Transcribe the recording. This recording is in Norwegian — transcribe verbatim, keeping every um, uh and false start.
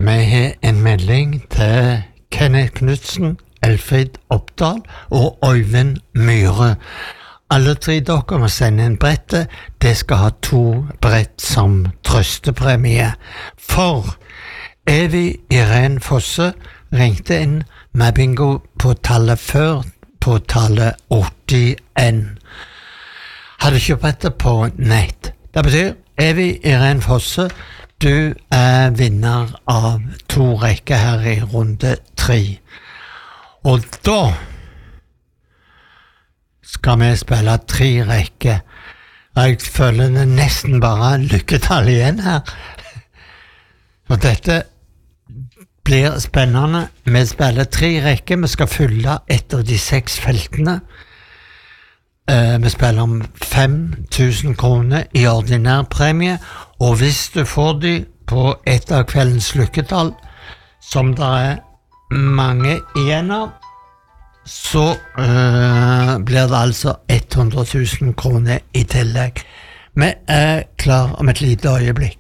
Vi har en melding til Kenneth Knudsen, Elfrid Oppdal og Øyvind Myhre. Alle tre dere må sende en brette. Det skal ha to brett som trøstepremie. For Evi Irene Fosse ringte inn med bingo på tallet før, på tallet åttien. Hadde kjøpt brettet på nett. Det betyr Evi Irene Fosse, du er vinner av to rekker her i runde tre. Og da skal vi spille tre rekker. Jeg føler det nesten bare lykketall igjen her. Og dette blir spennende. Vi spiller tre rekker. Vi skal fylle et av de seks feltene. Uh, vi spiller om fem tusen kroner i ordinær premie, og hvis du får de på et av kveldens lykketall, som det er mange igjen av, så uh, blir det altså hundre tusen kroner i tillegg. Vi er klar om et lite øyeblikk.